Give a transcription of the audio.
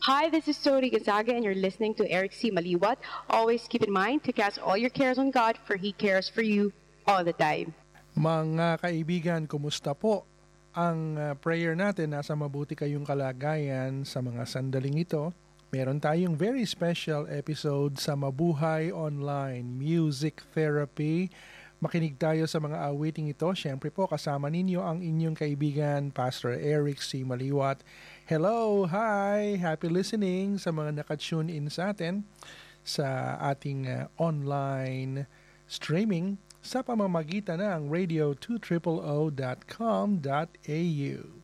Hi, this is Tori Gonzaga, and you're listening to Eric C. Maliwat. Always keep in mind to cast all your cares on God, for He cares for you all the time. Mga kaibigan, kumusta po? Ang prayer natin, nasa mabuti kayong kalagayan sa mga sandaling ito. Meron tayong very special episode sa Mabuhay Online Music Therapy. Makinig tayo sa mga awiting ito. Siyempre po, kasama ninyo ang inyong kaibigan, Pastor Eric C. Maliwat. Hello, hi, happy listening sa mga nakatune in sa atin sa ating online streaming sa pamamagitan ng radio200.com.au.